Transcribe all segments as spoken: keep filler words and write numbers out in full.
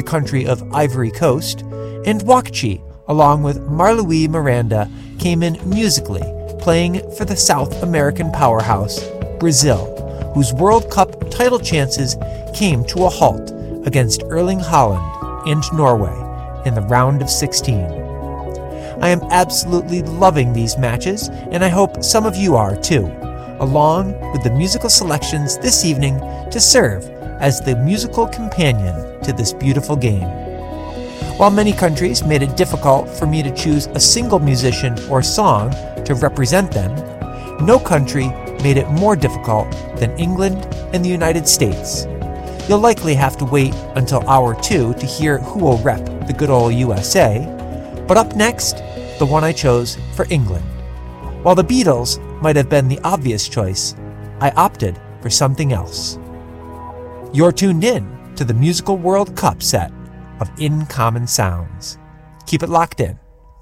country of Ivory Coast, and Wakchi, along with Marluis Miranda, came in musically, playing for the South American powerhouse, Brazil, whose World Cup title chances came to a halt against Erling Haaland and Norway in the round of sixteen. I am absolutely loving these matches, and I hope some of you are too, along with the musical selections this evening to serve as the musical companion to this beautiful game. While many countries made it difficult for me to choose a single musician or song to represent them, no country made it more difficult than England and the United States. You'll likely have to wait until hour two to hear who will rep the good old U S A, but up next, the one I chose for England. While the Beatles might have been the obvious choice, I opted for something else. You're tuned in to the Musical World Cup set of In Common Sounds. Keep it locked in.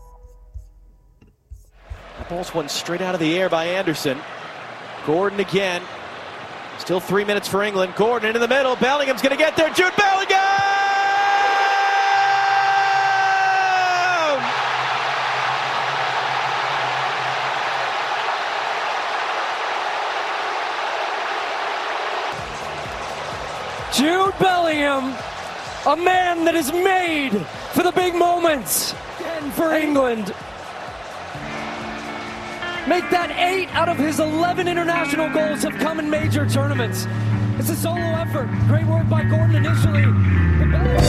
The ball's one straight out of the air by Anderson. Gordon again. Still three minutes for England. Gordon into the middle. Bellingham's going to get there. Jude Bellingham! Jude Bellingham, a man that is made for the big moments and for England. Make that eight out of his eleven international goals have come in major tournaments. It's a solo effort. Great work by Gordon initially.